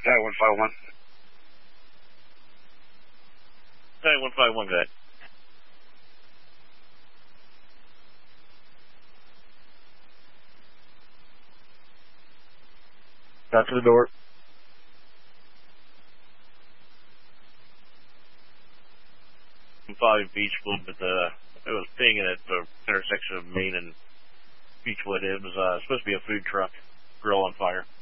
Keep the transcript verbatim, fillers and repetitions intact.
Guy one five one. Guy one five one, guy. Got to the door. Five Beechwood, but uh, it was pinging at the intersection of Main and Beechwood. It was uh, supposed to be a food truck grill on fire.